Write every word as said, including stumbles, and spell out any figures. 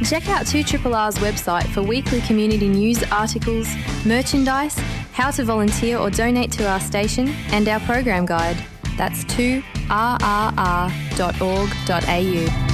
Check out two R R R's website for weekly community news articles, merchandise, how to volunteer or donate to our station, and our program guide. That's two R R R dot org dot A U.